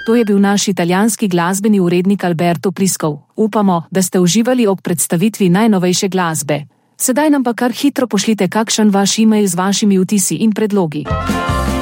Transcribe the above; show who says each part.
Speaker 1: To je bil naš italijanski glasbeni urednik Alberto Priskov. Upamo, da ste uživali ob predstavitvi najnovejše glasbe. Sedaj nam pa kar hitro pošljite kakšen vaš e-mail z vašimi vtisi in predlogi.